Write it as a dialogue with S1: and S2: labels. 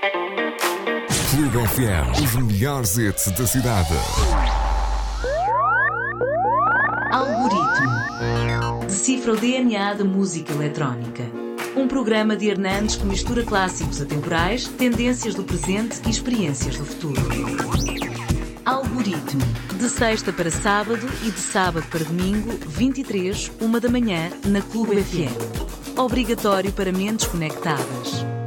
S1: Clube FM, os melhores hits da cidade.
S2: Algoritmo. Decifra o DNA da música eletrónica. Um programa de Hernandes que mistura clássicos atemporais, tendências do presente e experiências do futuro. Algoritmo. De sexta para sábado e de sábado para domingo, 23, 1 da manhã, na Clube FM. Obrigatório para mentes conectadas.